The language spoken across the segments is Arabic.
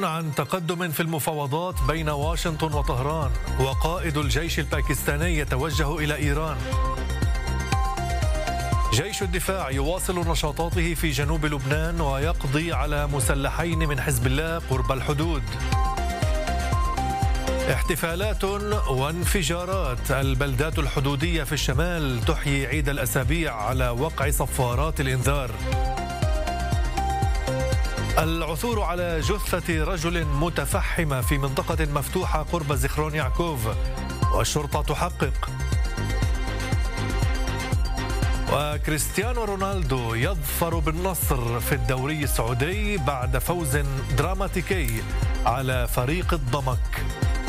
عن تقدم في المفاوضات بين واشنطن وطهران، وقائد الجيش الباكستاني يتوجه إلى إيران. جيش الدفاع يواصل نشاطاته في جنوب لبنان ويقضي على مسلحين من حزب الله قرب الحدود. احتفالات وانفجارات، البلدات الحدودية في الشمال تحيي عيد الأسابيع على وقع صفارات الإنذار. العثور على جثة رجل متفحمة في منطقة مفتوحة قرب زخرون يعقوب، والشرطة تحقق. وكريستيانو رونالدو يظفر بالنصر في الدوري السعودي بعد فوز دراماتيكي على فريق الضمك.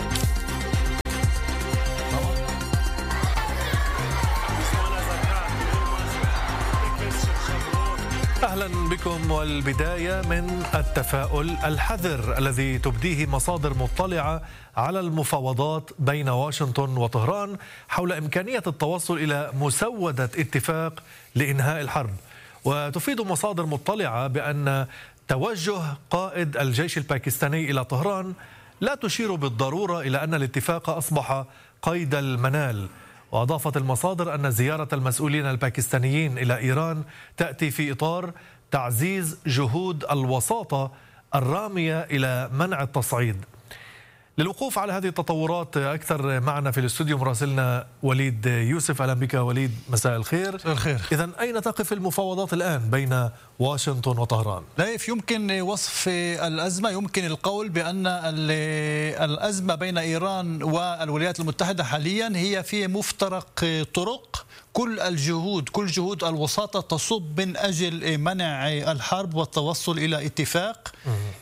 أهلا بكم، والبداية من التفاؤل الحذر الذي تبديه مصادر مطلعة على المفاوضات بين واشنطن وطهران حول إمكانية التوصل إلى مسودة اتفاق لإنهاء الحرب. وتفيد مصادر مطلعة بأن توجه قائد الجيش الباكستاني إلى طهران لا تشير بالضرورة إلى أن الاتفاق أصبح قيد المنال. وأضافت المصادر أن زيارة المسؤولين الباكستانيين إلى إيران تأتي في إطار تعزيز جهود الوساطة الرامية إلى منع التصعيد. للوقوف على هذه التطورات أكثر معنا في الاستوديو مراسلنا وليد يوسف. أهلا بك وليد، مساء الخير. مساء الخير. إذن أين تقف المفاوضات الآن بين واشنطن وطهران؟ لايف، يمكن وصف الأزمة، يمكن القول بأن الأزمة بين إيران والولايات المتحدة حاليا هي في مفترق طرق. كل جهود الوساطة تصب من أجل منع الحرب والتوصل إلى اتفاق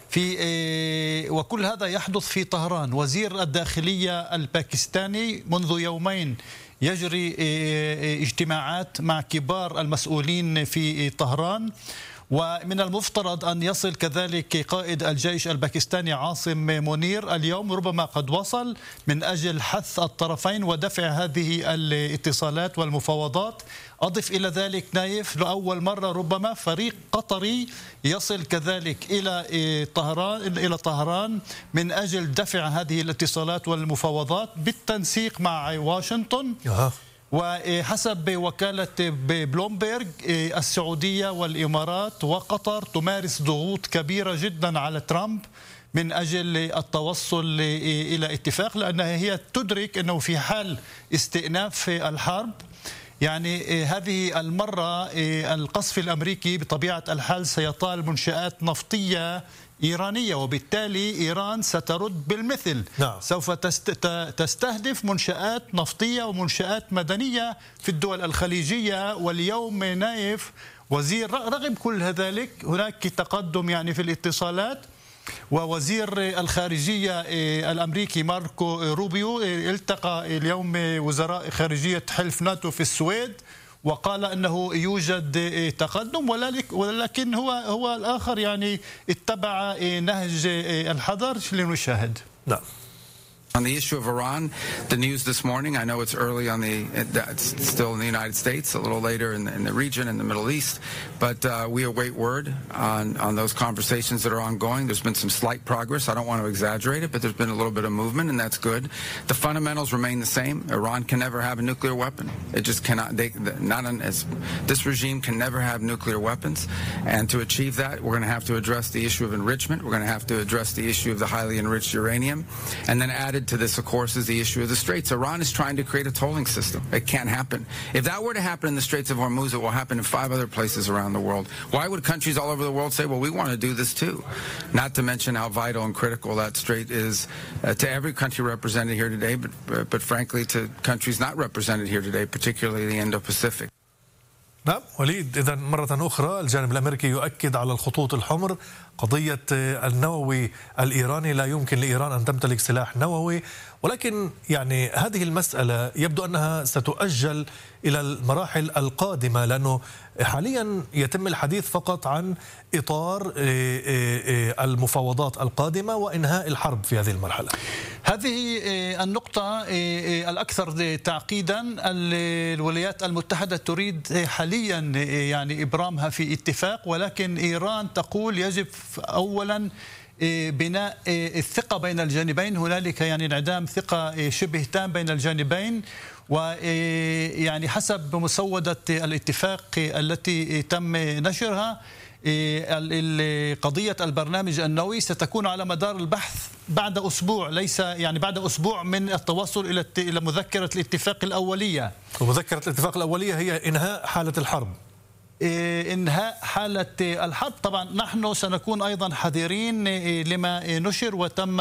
وكل هذا يحدث في طهران. وزير الداخلية الباكستاني منذ يومين يجري اجتماعات مع كبار المسؤولين في طهران، ومن المفترض أن يصل كذلك قائد الجيش الباكستاني عاصم منير اليوم، ربما قد وصل، من أجل حث الطرفين ودفع هذه الاتصالات والمفاوضات. أضف إلى ذلك نايف، لأول مرة ربما فريق قطري يصل كذلك إلى طهران من أجل دفع هذه الاتصالات والمفاوضات بالتنسيق مع واشنطن. وحسب وكالة بلومبرغ، السعودية والإمارات وقطر تمارس ضغوط كبيرة جدا على ترامب من أجل التوصل إلى اتفاق، لأنها هي تدرك أنه في حال استئناف الحرب، يعني هذه المرة القصف الأمريكي بطبيعة الحال سيطال منشآت نفطية إيرانية، وبالتالي إيران سترد بالمثل. سوف تستهدف منشآت نفطية ومنشآت مدنية في الدول الخليجية. واليوم نايف وزير، رغم كل ذلك هناك تقدم يعني في الاتصالات، ووزير الخارجية الأمريكي ماركو روبيو التقى اليوم وزراء خارجية حلف ناتو في السويد، وقال أنه يوجد تقدم، ولكن هو الآخر يعني اتبع نهج الحذر. لنشاهد. نعم. On the issue of Iran, the news this morning, I know it's early it's still in the United States, a little later in the region, in the Middle East, but we await word on those conversations that are ongoing. There's been some slight progress. I don't want to exaggerate it, but there's been a little bit of movement, and that's good. The fundamentals remain the same. Iran can never have a nuclear weapon. It just cannot. This regime can never have nuclear weapons, and to achieve that, we're going to have to address the issue of enrichment. We're going to have to address the issue of the highly enriched uranium, and then added to this, of course, is the issue of the Straits. Iran is trying to create a tolling system. It can't happen. If that were to happen in the Straits of Hormuz, it will happen in 5 other places around the world. Why would countries all over the world say, well, we want to do this too? Not to mention how vital and critical that strait is to every country represented here today, but frankly to countries not represented here today, particularly the Indo-Pacific. نعم وليد، إذن مرة أخرى الجانب الأمريكي يؤكد على الخطوط الحمر. قضية النووي الإيراني، لا يمكن لإيران أن تمتلك سلاح نووي، ولكن يعني هذه المسألة يبدو أنها ستؤجل إلى المراحل القادمة، لأنه حاليا يتم الحديث فقط عن إطار المفاوضات القادمة وإنهاء الحرب في هذه المرحلة. هذه النقطة الأكثر تعقيدا. الولايات المتحدة تريد حاليا يعني إبرامها في اتفاق، ولكن إيران تقول يجب أولا بناء الثقة بين الجانبين. هنالك يعني انعدام ثقة شبه تام بين الجانبين، ويعني حسب مسودة الاتفاق التي تم نشرها قضية البرنامج النووي ستكون على مدار البحث بعد أسبوع، ليس يعني بعد أسبوع من التوصل إلى مذكرة الاتفاق الأولية. ومذكرة الاتفاق الأولية هي إنهاء حالة الحرب. إنهاء حالة الحرب. طبعا نحن سنكون أيضا حذرين لما نشر وتم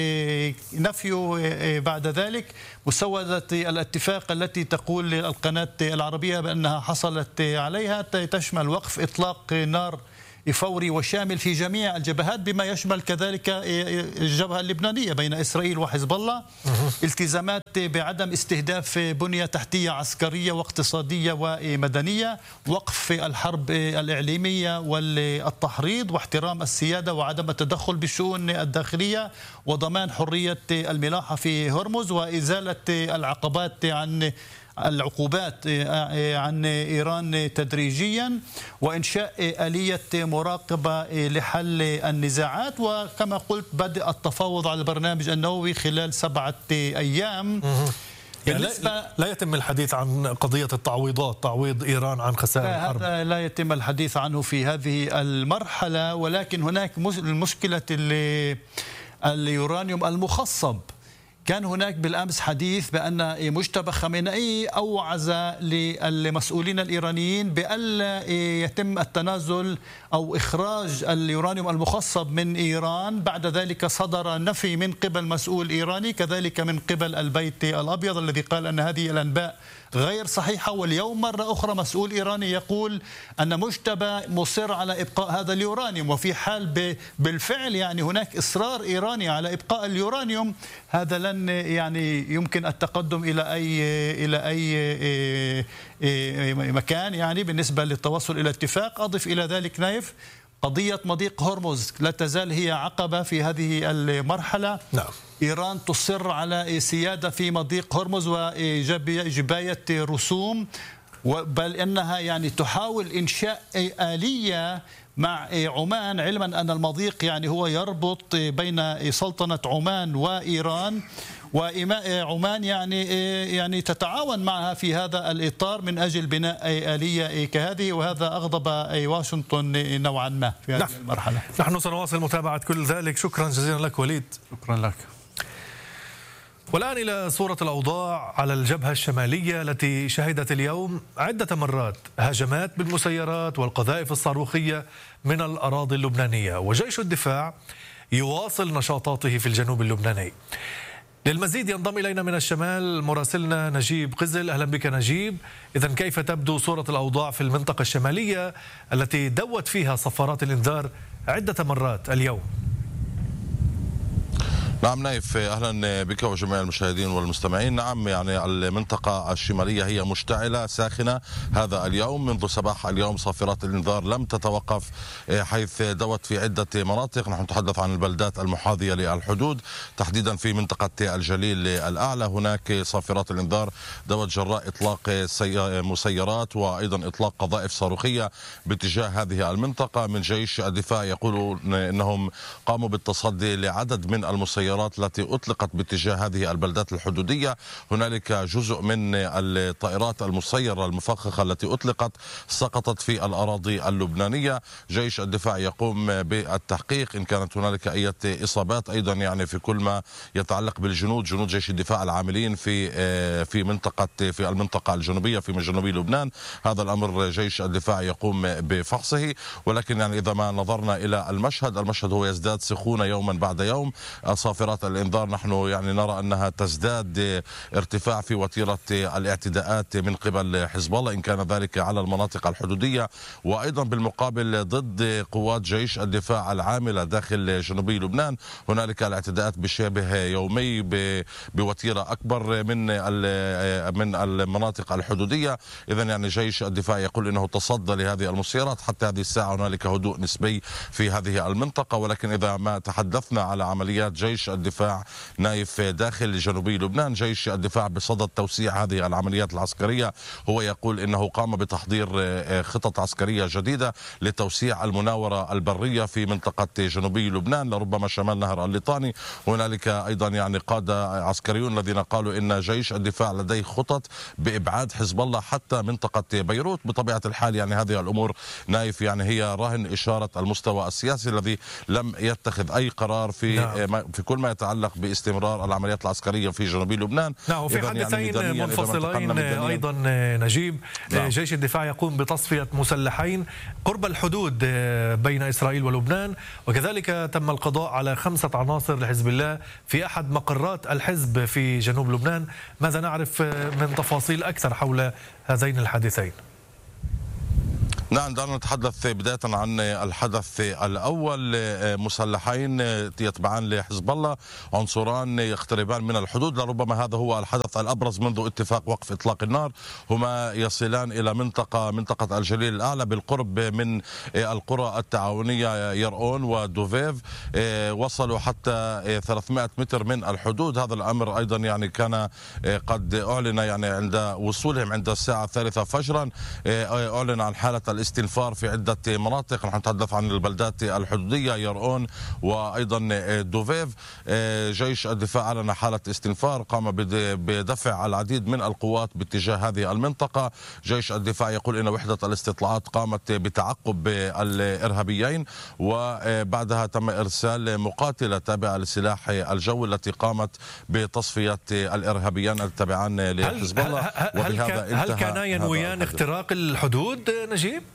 نفيه بعد ذلك. مسودة الاتفاق التي تقول القناة العربية بأنها حصلت عليها تشمل وقف إطلاق نار فوري وشامل في جميع الجبهات، بما يشمل كذلك الجبهة اللبنانية بين إسرائيل وحزب الله، التزامات بعدم استهداف بنية تحتية عسكرية واقتصادية ومدنية، وقف الحرب الإعلامية والتحريض، واحترام السيادة وعدم التدخل بالشؤون الداخلية، وضمان حرية الملاحة في هرمز، وإزالة العقوبات عن إيران تدريجيا، وإنشاء آلية مراقبة لحل النزاعات، وكما قلت بدء التفاوض على البرنامج النووي خلال 7 أيام. يعني لا يتم الحديث عن قضية التعويضات، تعويض إيران عن خسائر الحرب، هذا لا يتم الحديث عنه في هذه المرحلة. ولكن هناك المشكلة اليورانيوم المخصب. كان هناك بالأمس حديث بأن مجتبى خامنئي أوعز للمسؤولين الإيرانيين بألا يتم التنازل أو إخراج اليورانيوم المخصب من إيران. بعد ذلك صدر نفي من قبل مسؤول إيراني، كذلك من قبل البيت الأبيض الذي قال أن هذه الأنباء غير صحيحة. واليوم مرة أخرى مسؤول إيراني يقول أن مجتبى مصر على إبقاء هذا اليورانيوم، وفي حال بالفعل يعني هناك إصرار إيراني على إبقاء اليورانيوم، هذا لن يعني يمكن التقدم إلى أي مكان يعني بالنسبة للتوصل إلى اتفاق. أضف إلى ذلك نايف قضية مضيق هرمز لا تزال هي عقبة في هذه المرحلة. نعم. إيران تصر على سيادة في مضيق هرمز وجباية رسوم، بل أنها يعني تحاول إنشاء آلية مع عمان، علما أن المضيق يعني هو يربط بين سلطنة عمان وإيران، وعمان يعني تتعاون معها في هذا الإطار من أجل بناء آلية كهذه، وهذا أغضب واشنطن نوعا ما في هذه المرحلة. نحن سنواصل متابعة كل ذلك. شكرا جزيلا لك وليد. شكرا لك. والآن إلى صورة الأوضاع على الجبهة الشمالية التي شهدت اليوم عدة مرات هجمات بالمسيرات والقذائف الصاروخية من الأراضي اللبنانية، وجيش الدفاع يواصل نشاطاته في الجنوب اللبناني. للمزيد ينضم إلينا من الشمال مراسلنا نجيب قزل. أهلا بك نجيب. إذن كيف تبدو صورة الأوضاع في المنطقة الشمالية التي دوت فيها صفارات الإنذار عدة مرات اليوم؟ نعم نايف، أهلا بك وجميع المشاهدين والمستمعين. نعم يعني المنطقة الشمالية هي مشتعلة ساخنة هذا اليوم. منذ صباح اليوم صافرات الإنذار لم تتوقف، حيث دوت في عدة مناطق. نحن نتحدث عن البلدات المحاذية للحدود، تحديدا في منطقة الجليل الأعلى. هناك صافرات الإنذار دوت جراء إطلاق مسيرات وأيضا إطلاق قذائف صاروخية باتجاه هذه المنطقة. من جيش الدفاع يقولون أنهم قاموا بالتصدي لعدد من المسيرات التي أطلقت باتجاه هذه البلدات الحدودية. هنالك جزء من الطائرات المسيرة المفخخة التي أطلقت سقطت في الأراضي اللبنانية. جيش الدفاع يقوم بالتحقيق إن كانت هنالك أي إصابات أيضا يعني في كل ما يتعلق بالجنود، جنود جيش الدفاع العاملين في المنطقة الجنوبية في جنوب لبنان. هذا الأمر جيش الدفاع يقوم بفحصه. ولكن يعني إذا ما نظرنا إلى المشهد هو يزداد سخونة يوما بعد يوم. صافرات الإنذار نحن يعني نرى أنها تزداد ارتفاع في وتيرة الاعتداءات من قبل حزب الله، إن كان ذلك على المناطق الحدودية، وأيضا بالمقابل ضد قوات جيش الدفاع العاملة داخل جنوبي لبنان. هنالك الاعتداءات بشبه يومي بوتيرة أكبر من المناطق الحدودية. إذن يعني جيش الدفاع يقول أنه تصدى لهذه المسيرات. حتى هذه الساعة هنالك هدوء نسبي في هذه المنطقة. ولكن إذا ما تحدثنا على عمليات جيش الدفاع نايف داخل جنوبي لبنان. جيش الدفاع بصدد توسيع هذه العمليات العسكرية، هو يقول إنه قام بتحضير خطط عسكرية جديدة لتوسيع المناورة البرية في منطقة جنوبي لبنان لربما شمال نهر الليطاني. هنالك أيضا يعني قادة عسكريون الذين قالوا إن جيش الدفاع لديه خطط بإبعاد حزب الله حتى منطقة بيروت. بطبيعة الحال يعني هذه الأمور نايف يعني هي رهن إشارة المستوى السياسي الذي لم يتخذ أي قرار في كل ما يتعلق باستمرار العمليات العسكرية في جنوب لبنان. نعم، وفي حدثين يعني منفصلين أيضا نجيب. نعم. جيش الدفاع يقوم بتصفية مسلحين قرب الحدود بين إسرائيل ولبنان، وكذلك تم القضاء على 5 عناصر لحزب الله في أحد مقرات الحزب في جنوب لبنان. ماذا نعرف من تفاصيل أكثر حول هذين الحادثين؟ نعم، دعنا نتحدث بداية عن الحدث الأول. مسلحين يتبعان لحزب الله، عنصران يقتربان من الحدود، لربما هذا هو الحدث الأبرز منذ اتفاق وقف إطلاق النار. هما يصلان إلى منطقة الجليل الأعلى بالقرب من القرى التعاونية يرؤون ودوفيف. وصلوا حتى 300 متر من الحدود. هذا الأمر أيضا يعني كان قد أعلن يعني عند وصولهم عند الساعة 3 فجرا. أعلن عن حالة الاستنفار في عدة مناطق. نحن نتحدث عن البلدات الحدودية يرؤون وأيضا دوفيف. جيش الدفاع أعلن حالة استنفار، قام بدفع العديد من القوات باتجاه هذه المنطقة. جيش الدفاع يقول إن وحدة الاستطلاعات قامت بتعقب الإرهابيين، وبعدها تم إرسال مقاتلة تابعة لسلاح الجو التي قامت بتصفية الإرهابيين التابعين لحزب الله. هل كان ينويان اختراق الحدود نجيب؟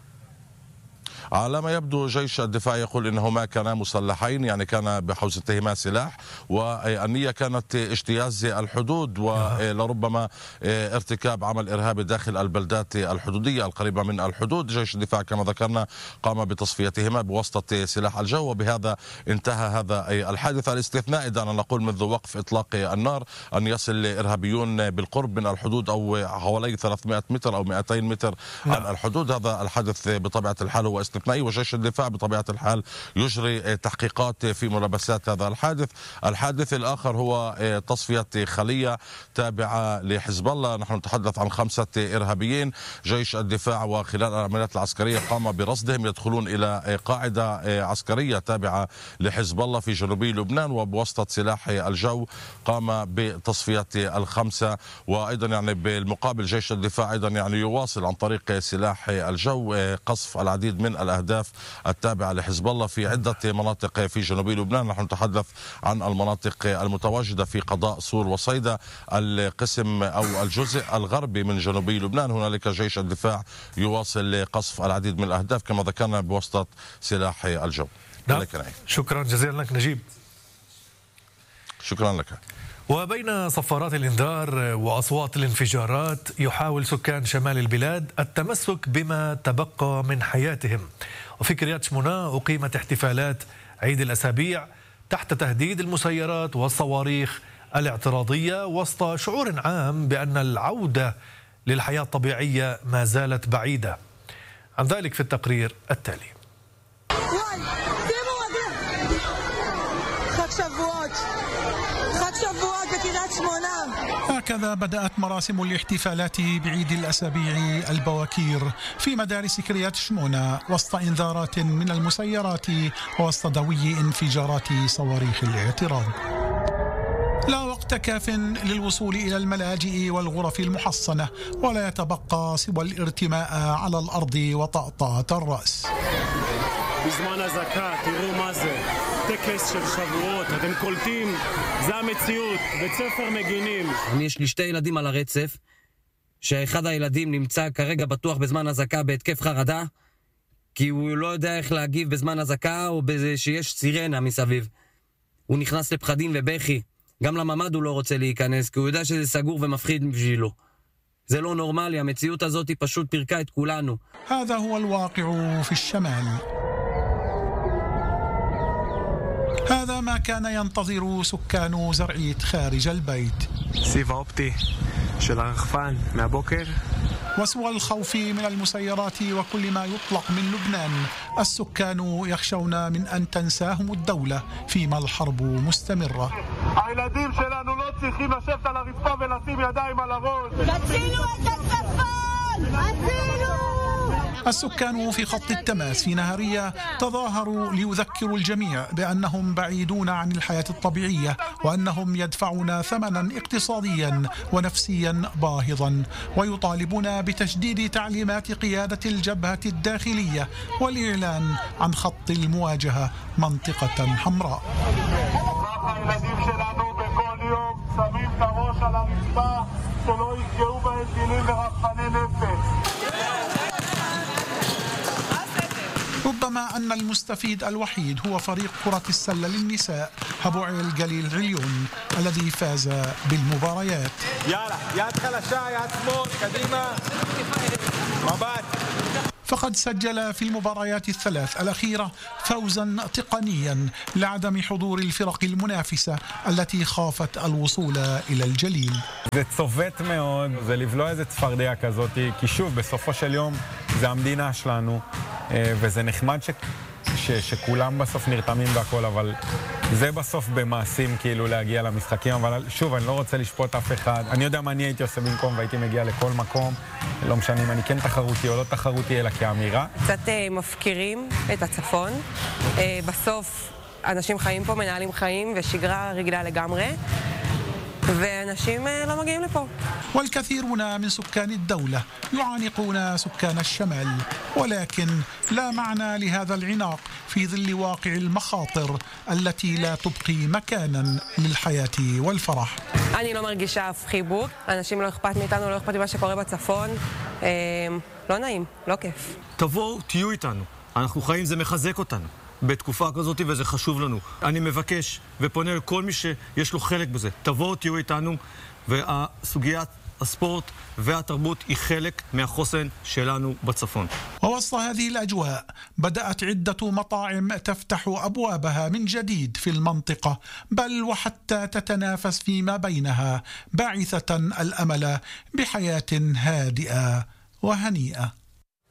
على ما يبدو جيش الدفاع يقول إنه ما كانا مسلحين، يعني كان بحوزتهما سلاح، والنية كانت اجتياز الحدود ولربما ارتكاب عمل إرهابي داخل البلدات الحدودية القريبة من الحدود. جيش الدفاع كما ذكرنا قام بتصفيتهما بواسطة سلاح الجو، وبهذا انتهى هذا الحادث الاستثنائي. دعنا نقول منذ وقف إطلاق النار أن يصل إرهابيون بالقرب من الحدود أو حوالي 300 متر أو 200 متر عن الحدود. هذا الحادث بطبيعة الحال هو استثنائي، وجيش الدفاع بطبيعة الحال يجري تحقيقات في ملابسات هذا الحادث. الحادث الآخر هو تصفية خلية تابعة لحزب الله. نحن نتحدث عن 5 إرهابيين. جيش الدفاع وخلال العمليات العسكرية قام برصدهم، يدخلون إلى قاعدة عسكرية تابعة لحزب الله في جنوبي لبنان، وبواسطة سلاح الجو قام بتصفية ال5. وأيضا يعني بالمقابل جيش الدفاع أيضا يعني يواصل عن طريق سلاح الجو قصف العديد من الأهداف التابعة لحزب الله في عدة مناطق في جنوبي لبنان. نحن نتحدث عن المناطق المتواجدة في قضاء صور وصيدا، القسم أو الجزء الغربي من جنوبي لبنان. هنالك جيش الدفاع يواصل قصف العديد من الأهداف كما ذكرنا بواسطة سلاح الجو. نعم. شكرا جزيلا لك نجيب. شكرا لك. وبين صفارات الإنذار وأصوات الانفجارات يحاول سكان شمال البلاد التمسك بما تبقى من حياتهم. وفي كريات شمونة أقيمت احتفالات عيد الأسابيع تحت تهديد المسيرات والصواريخ الاعتراضية، وسط شعور عام بأن العودة للحياة الطبيعية ما زالت بعيدة. عن ذلك في التقرير التالي. هكذا بدأت مراسم الاحتفالات بعيد الأسابيع البواكير في مدارس كريات شمونة، وسط إنذارات من المسيرات ووسط دوي انفجارات صواريخ الاعتراض. لا وقت كاف للوصول إلى الملاجئ والغرف المحصنة، ولا يتبقى سوى الارتماء على الأرض وطأطأة الرأس. בזמן הזקה, תראו מה זה, טקס של שבועות, אתם קולטים, זה המציאות, בית ספר מגינים. יש לי 2 ילדים על הרצף, שאחד הילדים נמצא כרגע בטוח בזמן הזקה בהתקף חרדה, כי הוא לא יודע איך להגיב בזמן הזקה, או שיש סירנה מסביב. הוא נכנס לפחדים ובכי, גם לממד הוא לא רוצה להיכנס, כי הוא יודע שזה סגור ומפחיד בשבילו. זה לא נורמלי, המציאות הזאת היא פשוט פרקה את כולנו. هذا هو الواقع في الشمال. هذا ما كان ينتظر سكان زرعيت خارج البيت. סיב האופטי של הרחפן מהבוקר وسوى الخوف من المسيرات وكل ما يطلق من لبنان، السكان يخشون من أن تنساهم الدولة فيما الحرب مستمرة. הילדים שלנו לא צריכים לשבת על הרצפה ולשים ידיים על הראש. תצילו את הצפון! הצילו! السكان في خط التماس في نهارية تظاهروا ليذكروا الجميع بأنهم بعيدون عن الحياة الطبيعية وأنهم يدفعون ثمنا اقتصاديا ونفسيا باهظا، ويطالبون بتجديد تعليمات قيادة الجبهة الداخلية والإعلان عن خط المواجهة منطقة حمراء. הילדים שלנו בכל יום שמים את הראש על הרצפה שלא יפגעו בהם טילים ורחפני נפץ. ربما أن المستفيد الوحيد هو فريق كرة السلة للنساء هبوعي الجليل عليون الذي فاز بالمباريات. يلا يد خلشة يد سمول قديمة مبات. فقد سجل في المباريات الثلاث الأخيرة فوزا تقنيا لعدم حضور الفرق المنافسة التي خافت الوصول إلى الجليل. זה צובט מאוד, זה לבלוע איזה צפרדיה כזאת, כי שוב, בסופו של יום זה המדינה שלנו, וזה נחמד שכולם בסוף נרתמים והכל, אבל זה בסוף במעשים כאילו להגיע למשחקים, אבל שוב, אני לא רוצה לשפוט אף אחד. אני יודע מה אני הייתי עושה במקום, והייתי מגיע לכל מקום, לא משנה אם אני כן תחרותי או לא תחרותי, אלא כאמירה. קצת מפקירים את הצפון. בסוף אנשים חיים פה, מנהלים חיים, ושגרה רגילה לגמרי. ואנשים לא מגיעים לפה. والكثيرون من سكان الدولة يعانقون سكان الشمال، ولكن لا معنى لهذا العناق في ظل واقع المخاطر التي لا تبقي مكانا للحياة والفرح. אני לא מרגישה אף חיבוק, אנשים לא אכפת מאיתנו, לא אכפת ממה שקורה בצפון, לא נעים, לא כיף. תבואו, תהיו איתנו, אנחנו חיים, זה מחזק אותנו. בתקופה כזאת, וזה חשוב לנו. אני מבקש ופונה לכל מי שיש לו חלק בזה. תבואו, תהיו איתנו, והסוגיית הספורט והתרבות היא חלק מהחוסן שלנו בצפון. ووسط هذه الأجواء بدأت عدة مطاعم تفتح أبوابها من جديد في المنطقة، بل وحتى تتنافس فيما بينها، باعثة الأمل بحياة هادئة وهنيئة.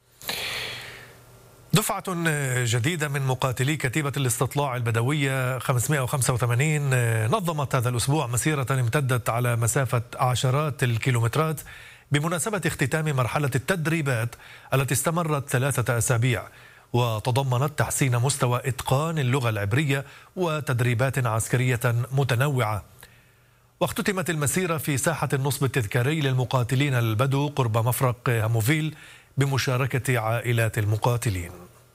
دفعة جديدة من مقاتلي كتيبة الاستطلاع البدوية 585 نظمت هذا الأسبوع مسيرة امتدت على مسافة عشرات الكيلومترات بمناسبة اختتام مرحلة التدريبات التي استمرت 3 أسابيع، وتضمنت تحسين مستوى إتقان اللغة العبرية وتدريبات عسكرية متنوعة. واختتمت المسيرة في ساحة النصب التذكاري للمقاتلين البدو قرب مفرق هاموفيل بمشاركة عائلات المقاتلين.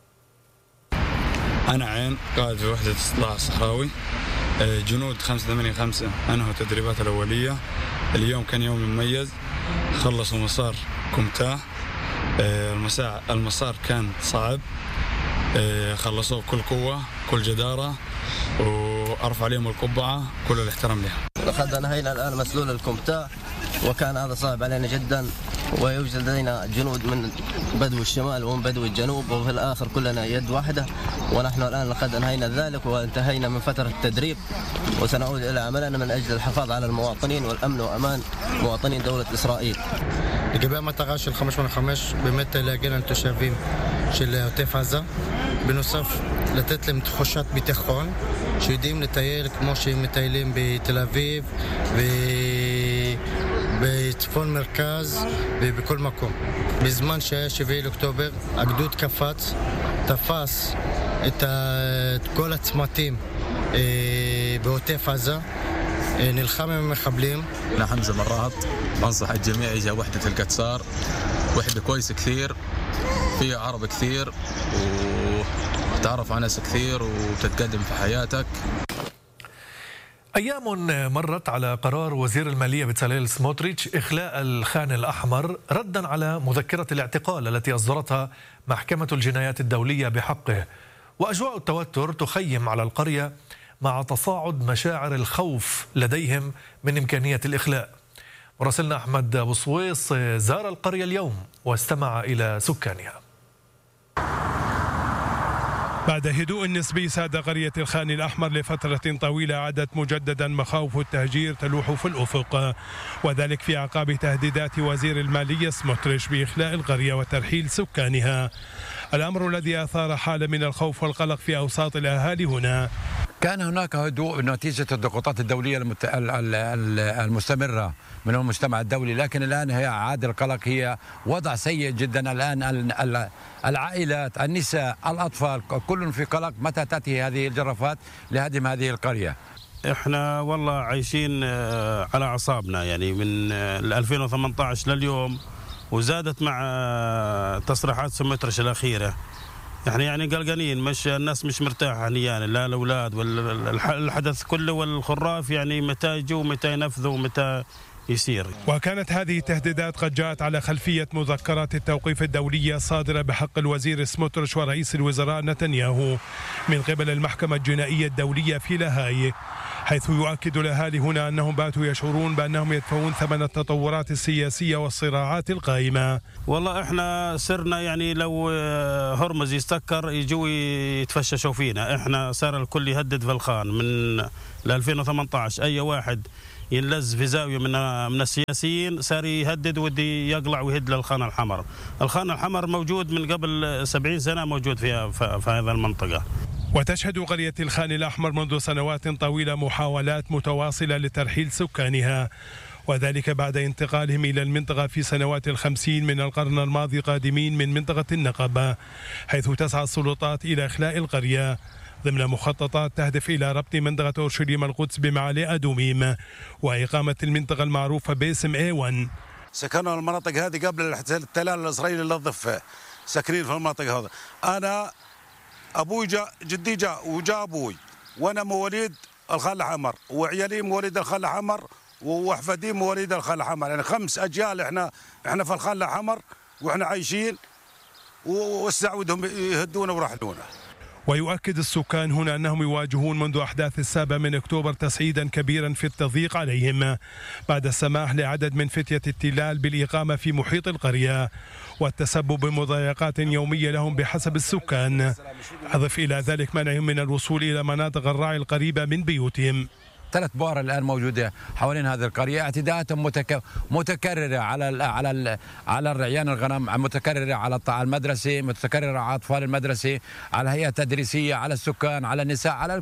أنا عين قائد في وحدة استطلاع الصحراوي، جنود 585 أنهوا التدريبات الأولية. اليوم كان يوم مميز، خلصوا مسار كومتا. المسار كان صعب، خلصوه بكل قوة كل جدارة، وأرفع عليهم القبعة كل الاحترام لها. لقد أنهينا الآن مسلول الكومتا، وكان هذا صعب علينا جدا، ويوجد لدينا جنود من بدو الشمال ومن بدو الجنوب، وفي الآخر كلنا يد واحدة، ونحن الآن لقد أنهينا ذلك وانتهينا من فترة التدريب، وسنعود إلى عملنا من أجل الحفاظ على المواطنين والأمن وأمان مواطنين دولة إسرائيل. לגבי המטרה של 585, באמת להגן על תושבים של עוטף עזה, בנוסף לתת להם תחושת ביטחון, שיודעים לטייל כמו שהם מטיילים בתל אביב בצפון מרכז ובכל מקום. בזמן שהיה 7 לאוקטובר, הגדוד קפץ, תפס את כל הצמתים בעוטף עזה, نلخم من المخبلين. أنا حمزة مرات، بنصح الجميع يجي وحدة القدسار، وحدة كويسة كثير، فيها عرب كثير، وتعرف على ناس كثير وتتقدم في حياتك. أيام مرت على قرار وزير المالية بتساليل سموتريتش إخلاء الخان الأحمر ردا على مذكرة الاعتقال التي أصدرتها محكمة الجنايات الدولية بحقه، وأجواء التوتر تخيم على القرية مع تصاعد مشاعر الخوف لديهم من إمكانية الإخلاء. مراسلنا أحمد أبو صويص زار القرية اليوم واستمع إلى سكانها. بعد هدوء نسبي ساد قرية الخان الأحمر لفترة طويلة، عادت مجددا مخاوف التهجير تلوح في الأفق، وذلك في أعقاب تهديدات وزير المالية سموتريش بإخلاء القرية وترحيل سكانها، الأمر الذي أثار حالة من الخوف والقلق في أوساط الأهالي هنا. كان هناك هدوء نتيجة الضغوطات الدولية المستمرة من المجتمع الدولي، لكن الآن هي عاد القلق، هي وضع سيء جدا الآن. العائلات، النساء، الأطفال، كل في قلق متى تأتي هذه الجرافات لهدم هذه القرية. احنا والله عايشين على أعصابنا، يعني من 2018 لليوم، وزادت مع تصريحات سموتريش الأخيرة. احنا يعني قلقانين، مش الناس مش مرتاحة يعني، لا الأولاد والحدث كله والخراف، يعني متى يجوا ومتى ينفذوا ومتى يصير. وكانت هذه التهديدات قد جاءت على خلفية مذكرات التوقيف الدولية الصادرة بحق الوزير سموتريش ورئيس الوزراء نتنياهو من قبل المحكمة الجنائية الدولية في لاهاي، حيث يؤكد الأهالي هنا أنهم باتوا يشعرون بأنهم يدفعون ثمن التطورات السياسية والصراعات القائمة. والله احنا صرنا يعني لو هرمز يستكر يجوا يتفششوا فينا، احنا صار الكل يهدد في الخان من 2018. أي واحد ينلز في زاوية من السياسيين صار يهدد ودي يقلع ويهد للخان الحمر. الخان الحمر موجود من قبل 70 سنة، موجود في هذا المنطقة. وتشهد قرية الخان الأحمر منذ سنوات طويلة محاولات متواصلة لترحيل سكانها، وذلك بعد انتقالهم إلى المنطقة في سنوات ال50 من القرن الماضي قادمين من منطقة النقبة، حيث تسعى السلطات إلى إخلاء القرية ضمن مخططات تهدف إلى ربط منطقة أورشليم القدس بمعالي أدوميم وإقامة المنطقة المعروفة باسم A1. سكنوا المناطق هذه قبل الاحتلال الإسرائيلي اللي ضف ساكنين في المناطق هذا. أنا أبوي جدي جاء وجاء أبوي، وأنا مواليد الخال الحمر، وعيالي مواليد الخال الحمر، وأحفادي مواليد الخال الحمر، يعني 5 أجيال إحنا في الخال الحمر وإحنا عايشين، واستعودهم يهدونا ورحلونا. ويؤكد السكان هنا أنهم يواجهون منذ أحداث 7 من أكتوبر تصعيدا كبيرا في التضييق عليهم بعد السماح لعدد من فتية التلال بالإقامة في محيط القرية والتسبب بمضايقات يومية لهم بحسب السكان، أضف إلى ذلك منعهم من الوصول إلى مناطق الرعي القريبة من بيوتهم. 3 بؤر الآن موجودة حوالين هذه القرية، اعتداءات متكررة على الرعيان الغنم، متكررة على المدرسة، متكررة على أطفال المدرسة، على الهيئة التدريسية، على السكان، على النساء، على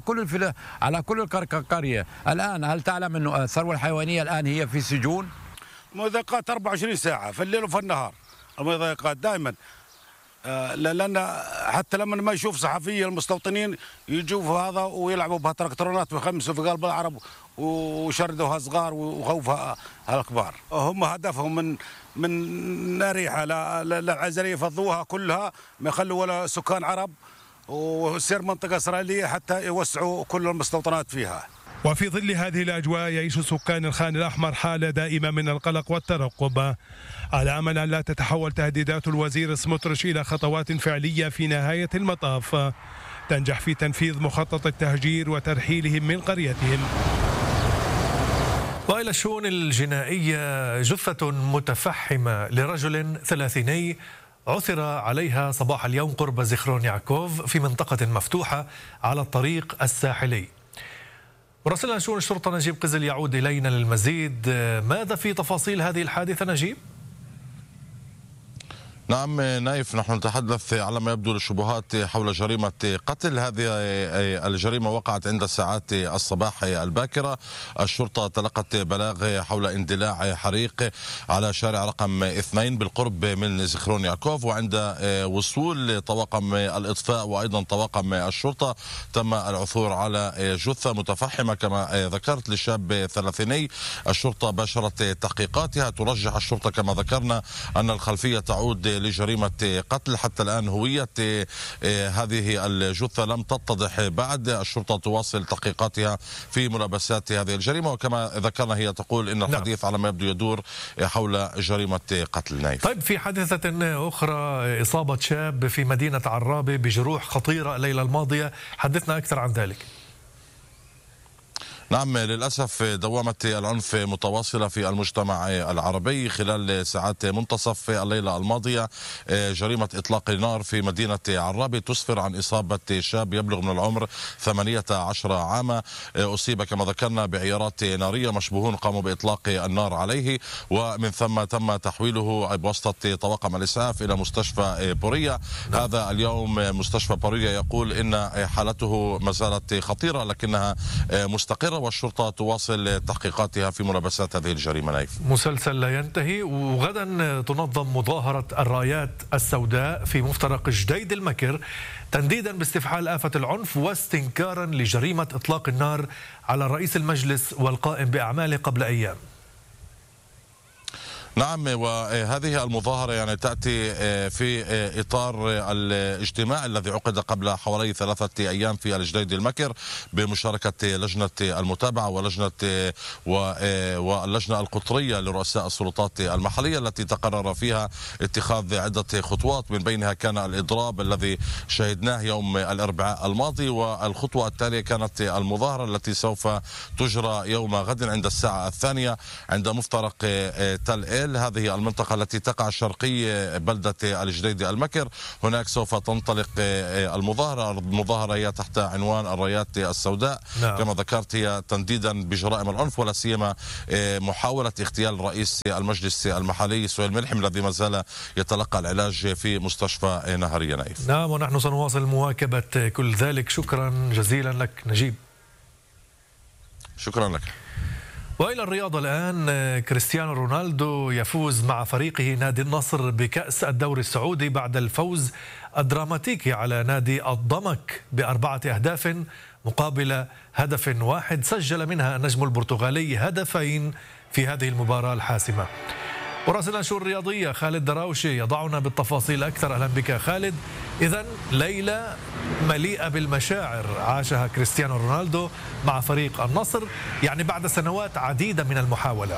كل القرية. الآن هل تعلم أنه الثروة الحيوانية الآن هي في سجون؟ مضايقات 24 ساعة في الليل وفي النهار، المضايقات دائما، لأن حتى لما ما يشوف صحفية المستوطنين يجوا في هذا ويلعبوا بها تراكتورات ويخمسوا في قلب العرب وشردوها صغار وخوفها الكبار. هم هدفهم من ريحة للعزلية يفضوها كلها، ما يخلوا ولا سكان عرب، ويصير منطقة إسرائيلية حتى يوسعوا كل المستوطنات فيها. وفي ظل هذه الأجواء يعيش سكان الخان الأحمر حالة دائمة من القلق والترقب، على أمل أن لا تتحول تهديدات الوزير سموتريش إلى خطوات فعلية في نهاية المطاف تنجح في تنفيذ مخطط التهجير وترحيلهم من قريتهم. وإلى الشؤون الجنائية، جثة متفحمة لرجل 30 عثر عليها صباح اليوم قرب زيخرون يعقوف في منطقة مفتوحة على الطريق الساحلي. مراسلنا شؤون الشرطة نجيب قزل يعود إلينا للمزيد. ماذا في تفاصيل هذه الحادثة نجيب؟ نعم نايف، نحن نتحدث على ما يبدو الشبهات حول جريمة قتل. هذه الجريمة وقعت عند الساعات الصباح الباكرة. الشرطة تلقت بلاغ حول اندلاع حريق على شارع رقم 2 بالقرب من زيخرون يعقوف، وعند وصول طواقم الإطفاء وأيضا طواقم الشرطة تم العثور على جثة متفحمة كما ذكرت لشاب 30. الشرطة باشرت تحقيقاتها. ترجح الشرطة كما ذكرنا أن الخلفية تعود لجريمة قتل. حتى الآن هوية هذه الجثة لم تتضح بعد. الشرطة تواصل تحقيقاتها في ملابسات هذه الجريمة، وكما ذكرنا هي تقول إن الحديث على ما يبدو يدور حول جريمة قتل. نايف. طيب، في حادثة أخرى، إصابة شاب في مدينة عرابة بجروح خطيرة الليلة الماضية، حدثنا أكثر عن ذلك. نعم، للأسف دوامة العنف متواصلة في المجتمع العربي. خلال ساعات منتصف الليلة الماضية جريمة إطلاق النار في مدينة عرابي تسفر عن إصابة شاب يبلغ من العمر 18 عاما، أصيب كما ذكرنا بعيارات نارية، مشبوهون قاموا بإطلاق النار عليه، ومن ثم تم تحويله بواسطة طواقم الإسعاف إلى مستشفى بورية. هذا اليوم مستشفى بورية يقول إن حالته ما زالت خطيرة لكنها مستقرة، والشرطة تواصل تحقيقاتها في ملابسات هذه الجريمة. نايف، مسلسل لا ينتهي. وغدا تنظم مظاهرة الرايات السوداء في مفترق جديد المكر تنديدا باستفحال آفة العنف واستنكارا لجريمة إطلاق النار على رئيس المجلس والقائم بأعماله قبل أيام. نعم، وهذه المظاهرة يعني تأتي في إطار الاجتماع الذي عقد قبل حوالي 3 أيام في الجديد المكر بمشاركة لجنة المتابعة واللجنة القطرية لرؤساء السلطات المحلية، التي تقرر فيها اتخاذ عدة خطوات، من بينها كان الإضراب الذي شهدناه يوم الأربعاء الماضي، والخطوة التالية كانت المظاهرة التي سوف تجرى يوم غد عند الساعة 2 عند مفترق تل هذه المنطقة التي تقع شرقي بلدة الجديد المكر. هناك سوف تنطلق المظاهرة هي تحت عنوان الرايات السوداء. نعم. كما ذكرت هي تنديدا بجرائم العنف، ولا سيما محاولة اغتيال رئيس المجلس المحلي سهيل ملحم الذي ما زال يتلقى العلاج في مستشفى نهرية. نايف. نعم، ونحن سنواصل مواكبة كل ذلك. شكرا جزيلا لك نجيب. شكرا لك. وإلى الرياضة الآن. كريستيانو رونالدو يفوز مع فريقه نادي النصر بكأس الدوري السعودي بعد الفوز الدراماتيكي على نادي الضمك ب4 أهداف مقابل هدف واحد، سجل منها النجم البرتغالي هدفين في هذه المباراة الحاسمة. وراسلنا النشور الرياضية خالد دراوشي يضعنا بالتفاصيل أكثر. أهلا بك خالد. إذن ليلة مليئة بالمشاعر عاشها كريستيانو رونالدو مع فريق النصر، يعني بعد سنوات عديدة من المحاولة.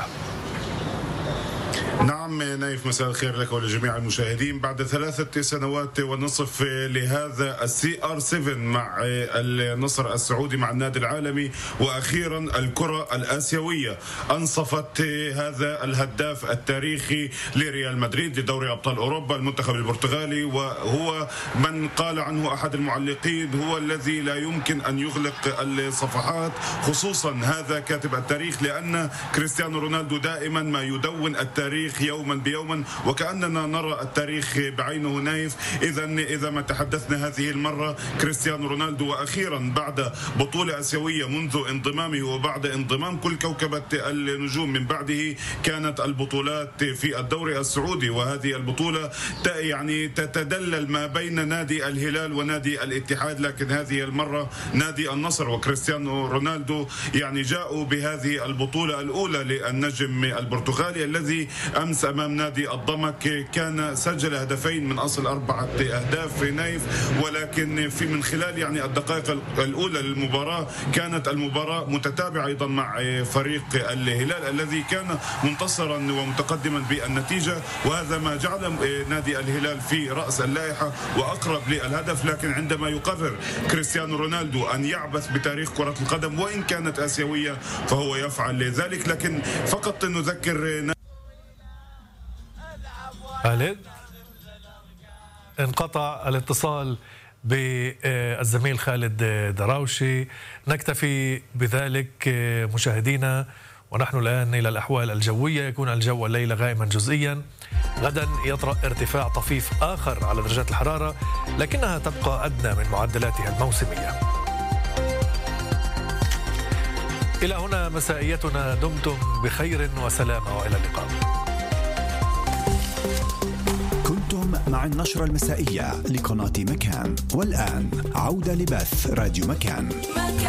نعم نايف، مساء الخير لك ولجميع المشاهدين. بعد 3 سنوات ونصف لهذا الCR7 مع النصر السعودي مع النادي العالمي، وأخيرا الكرة الآسيوية أنصفت هذا الهداف التاريخي لريال مدريد لدوري أبطال أوروبا المنتخب البرتغالي، وهو من قال عنه أحد المعلقين هو الذي لا يمكن أن يغلق الصفحات، خصوصا هذا كاتب التاريخ، لأن كريستيانو رونالدو دائما ما يدون التاريخ يوما بيوما، وكأننا نرى التاريخ بعينه نايف. إذا ما تحدثنا هذه المرة كريستيانو رونالدو، وأخيرا بعد بطولة آسيوية منذ انضمامه وبعد انضمام كل كوكبة النجوم من بعده، كانت البطولات في الدوري السعودي، وهذه البطولة يعني تتدلل ما بين نادي الهلال ونادي الاتحاد، لكن هذه المرة نادي النصر وكريستيانو رونالدو يعني جاءوا بهذه البطولة الأولى للنجم البرتغالي الذي أمس أمام نادي الضمك كان سجل هدفين من أصل 4 أهداف نايف، ولكن في من خلال يعني الدقائق الأولى للمباراة كانت المباراة متتابعة أيضا مع فريق الهلال الذي كان منتصرا ومتقدما بالنتيجة، وهذا ما جعل نادي الهلال في رأس اللائحة وأقرب للهدف. لكن عندما يقرر كريستيانو رونالدو أن يعبث بتاريخ كرة القدم وإن كانت آسيوية فهو يفعل ذلك. لكن فقط نذكر خالد، انقطع الاتصال بالزميل خالد دراوشي. نكتفي بذلك مشاهدينا، ونحن الآن إلى الأحوال الجوية. يكون الجو الليلة غائما جزئيا، غدا يطرأ ارتفاع طفيف آخر على درجات الحرارة، لكنها تبقى أدنى من معدلاتها الموسمية. إلى هنا مسائيتنا، دمتم بخير وسلامة وإلى اللقاء. كنتم مع النشرة المسائية لقناة مكان، والآن عودة لبث راديو مكان.